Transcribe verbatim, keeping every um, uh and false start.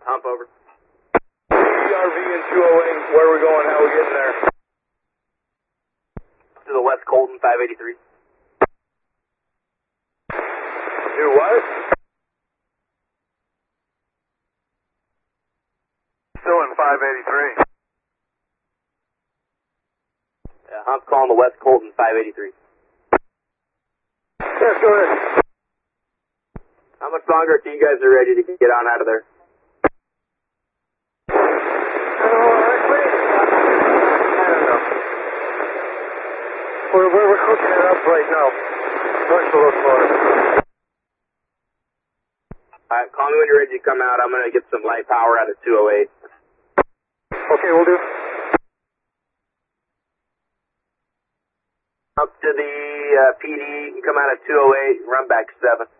Hump over. E R V and two oh eight, where are we going? How are we getting there? To the West Colton, five eighty-three. Do what? Still in five eighty-three. Yeah, Hump calling the West Colton, five eighty-three. Yes, go ahead. How much longer till you guys are ready to get on out of there? We're, we're, we're cooking it up right now. Push a little slower. Alright, call me when you're ready to come out. I'm going to get some light power out of two oh eight. Okay, we'll do. Up to the uh, P D, you can come out at two oh eight, run back seven.